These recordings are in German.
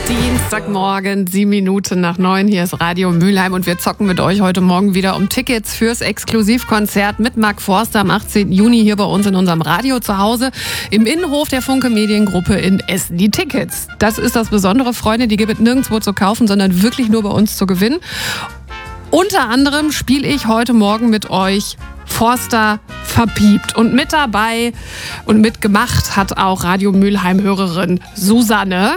Dienstagmorgen, 7:07. Hier ist Radio Mülheim und wir zocken mit euch heute Morgen wieder um Tickets fürs Exklusivkonzert mit Mark Forster am 18. Juni hier bei uns in unserem Radio zu Hause im Innenhof der Funke Mediengruppe in Essen. Die Tickets, das ist das Besondere, Freunde, die gibt es nirgendwo zu kaufen, sondern wirklich nur bei uns zu gewinnen. Unter anderem spiele ich heute Morgen mit euch Forster verpiept. Und mit dabei und mitgemacht hat auch Radio Mülheim-Hörerin Susanne.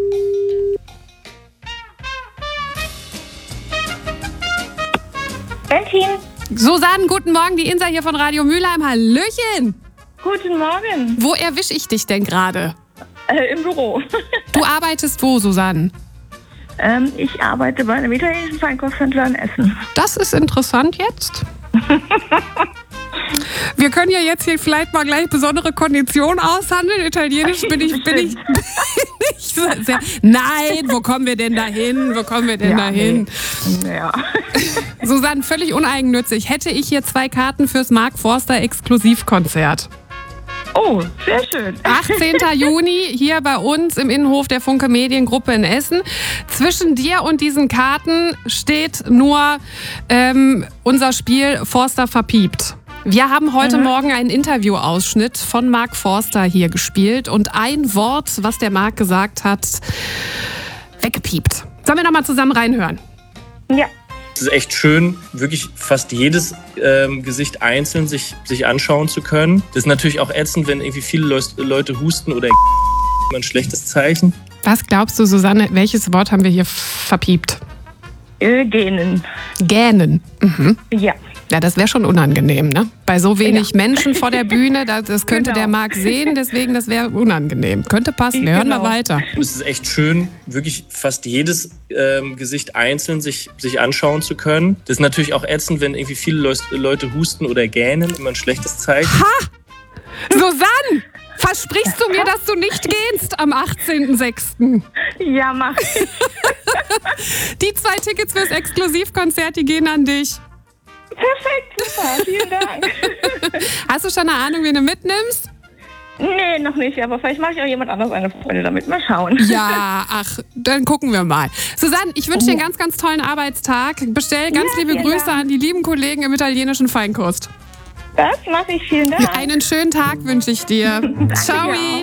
Bentin. Susanne, guten Morgen, die Insa hier von Radio Mülheim. Hallöchen. Guten Morgen. Wo erwische ich dich denn gerade? Im Büro. Du arbeitest wo, Susanne? Ich arbeite bei einem italienischen Feinkosthändler in Essen. Das ist interessant jetzt. Wir können ja jetzt hier vielleicht mal gleich besondere Konditionen aushandeln. Italienisch bin ich nicht so sehr. Nein, wo kommen wir denn dahin? Nee. Ja. Susanne, völlig uneigennützig. Hätte ich hier 2 Karten fürs Mark Forster Exklusivkonzert. Oh, sehr schön. 18. Juni hier bei uns im Innenhof der Funke Mediengruppe in Essen. Zwischen dir und diesen Karten steht nur unser Spiel Forster verpiept. Wir haben heute Morgen einen Interviewausschnitt von Mark Forster hier gespielt und ein Wort, was der Mark gesagt hat, weggepiept. Sollen wir nochmal zusammen reinhören? Ja. Es ist echt schön, wirklich fast jedes Gesicht einzeln sich anschauen zu können. Das ist natürlich auch ätzend, wenn irgendwie viele Leute husten oder ein schlechtes Zeichen. Was glaubst du, Susanne, welches Wort haben wir hier verpiept? Gähnen. Gähnen. Mhm. Ja. Ja, das wäre schon unangenehm, ne? Bei so wenig Menschen vor der Bühne, das könnte der Marc sehen, deswegen das wäre unangenehm. Könnte passen, wir hören mal weiter. Es ist echt schön, wirklich fast jedes Gesicht einzeln sich anschauen zu können. Das ist natürlich auch ätzend, wenn irgendwie viele Leute husten oder gähnen, immer ein schlechtes Zeichen. Ha! Susanne! Versprichst du mir, dass du nicht gähnst am 18.06.? Ja, mach ich. Die 2 Tickets fürs Exklusivkonzert, die gehen an dich. Perfekt, super, vielen Dank. Hast du schon eine Ahnung, wen du mitnimmst? Nee, noch nicht, aber vielleicht mache ich auch jemand anderes eine Freundin damit. Mal schauen. Ja, ach, dann gucken wir mal. Susanne, ich wünsche dir einen ganz, ganz tollen Arbeitstag. Bestell ganz liebe Grüße an die lieben Kollegen im italienischen Feinkost. Das mache ich, vielen Dank. Einen schönen Tag wünsche ich dir. Ciao.